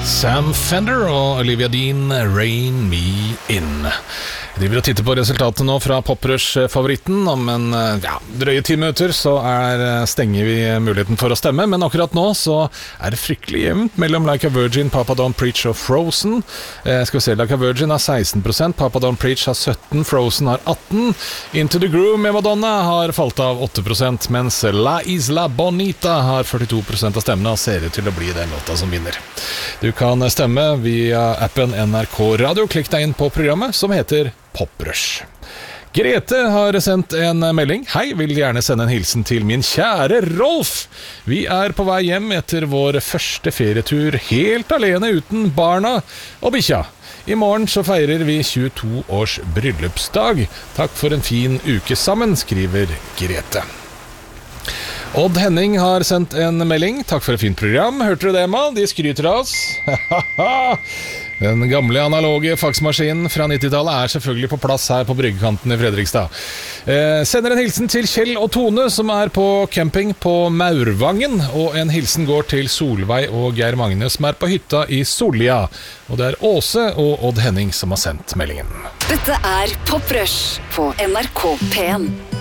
Sam Fender og Olivia Dean, Rain Me In. Jeg driver og titter på resultatet nå fra Poprush-favoritten. Om en drøye 10 minutter så stenger vi muligheten for å stemme, men akkurat nå så det fryktelig jevnt mellom Like a Virgin, Papa Don't Preach og Frozen. Skal vi se, Like a Virgin har 16%, Papa Don't Preach har 17%, Frozen har 18%, Into the Groove med Madonna har falt av 8%, mens La Isla Bonita har 42% av stemmene og ser ut til å bli den låta som vinner. Du kan stemme via appen NRK Radio. Klikk deg inn på programmet som heter Poprush. Grete har sendt en melding. Hei, vil gjerne sende en hilsen til min kjære Rolf. Vi på vei hjem etter vår første ferietur, helt alene uten barna og bikkja. I morgen så feirer vi 22 års bryllupsdag. Takk for en fin uke sammen, skriver Grete. Odd Henning har sendt en melding. Takk for et fint program. Hørte du det, Emma? De skryter av oss. Den gamle analoge faksmaskinen fra 90-tallet selvfølgelig på plass her på bryggekanten i Fredrikstad. Sender en hilsen til Kjell og Tone som på camping på Maurvangen, og en hilsen går til Solveig og Geir Magne som på hytta i Solja. Og det Åse og Odd Henning som har sendt meldingen. Dette Poprush på NRK P1.